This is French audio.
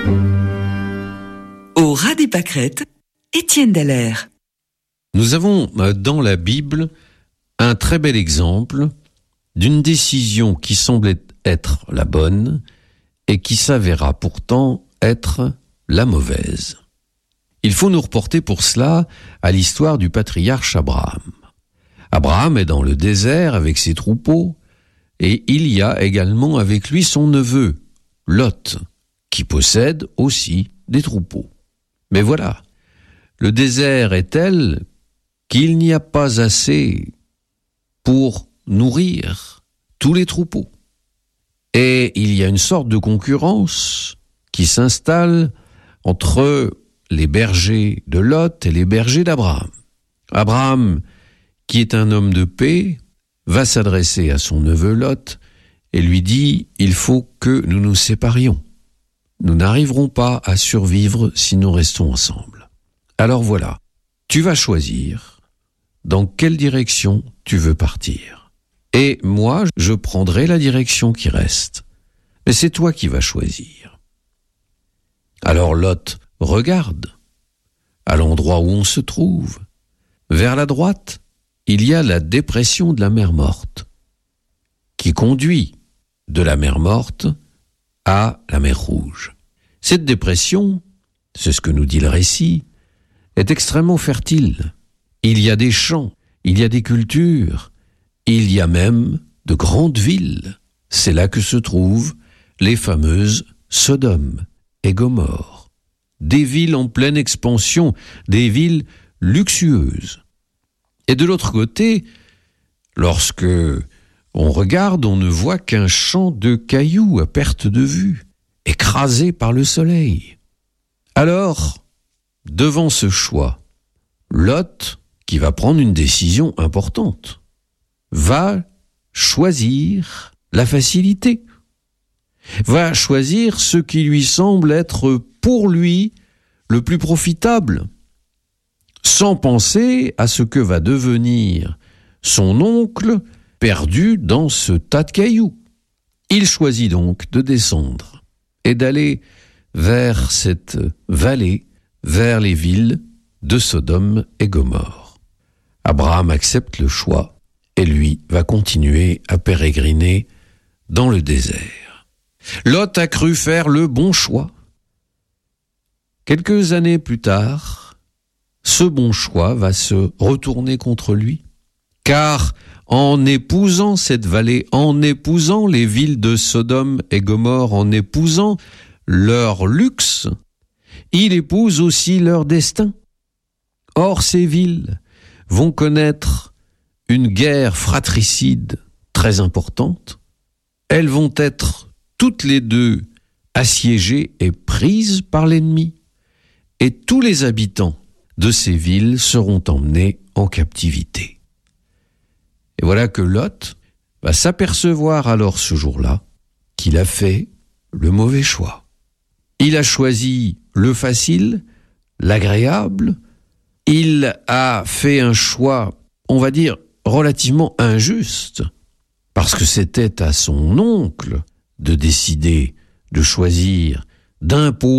Au ras des pâquerettes, Étienne Dallaire. Nous avons dans la Bible un très bel exemple d'une décision qui semblait être la bonne et qui s'avéra pourtant être la mauvaise. Il faut nous reporter pour cela à l'histoire du patriarche Abraham. Abraham est dans le désert avec ses troupeaux et il y a également avec lui son neveu, Lot, qui possède aussi des troupeaux. Mais voilà, le désert est tel qu'il n'y a pas assez pour nourrir tous les troupeaux. Et il y a une sorte de concurrence qui s'installe entre les bergers de Lot et les bergers d'Abraham. Abraham, qui est un homme de paix, va s'adresser à son neveu Lot et lui dit « Il faut que nous nous séparions. Nous n'arriverons pas à survivre si nous restons ensemble. Alors voilà, tu vas choisir dans quelle direction tu veux partir. Et moi, je prendrai la direction qui reste. Mais c'est toi qui vas choisir. » Alors Lot regarde à l'endroit où on se trouve. Vers la droite, il y a la dépression de la mer Morte, qui conduit de la mer Morte à la mer Rouge. Cette dépression, c'est ce que nous dit le récit, est extrêmement fertile. Il y a des champs, il y a des cultures, il y a même de grandes villes. C'est là que se trouvent les fameuses Sodome et Gomorrhe. Des villes en pleine expansion, des villes luxueuses. Et de l'autre côté, lorsque on regarde, on ne voit qu'un champ de cailloux à perte de vue, écrasé par le soleil. Alors, devant ce choix, Lot, qui va prendre une décision importante, va choisir la facilité, va choisir ce qui lui semble être pour lui le plus profitable, sans penser à ce que va devenir son oncle perdu dans ce tas de cailloux. Il choisit donc de descendre et d'aller vers cette vallée, vers les villes de Sodome et Gomorrhe. Abraham accepte le choix et lui va continuer à pérégriner dans le désert. Lot a cru faire le bon choix. Quelques années plus tard, ce bon choix va se retourner contre lui, car en épousant cette vallée, en épousant les villes de Sodome et Gomorrhe, en épousant leur luxe, il épouse aussi leur destin. Or, ces villes vont connaître une guerre fratricide très importante. Elles vont être toutes les deux assiégées et prises par l'ennemi. Et tous les habitants de ces villes seront emmenés en captivité. Et voilà que Lot va s'apercevoir alors ce jour-là qu'il a fait le mauvais choix. Il a choisi le facile, l'agréable. Il a fait un choix, on va dire, relativement injuste, parce que c'était à son oncle de décider, de choisir, d'imposer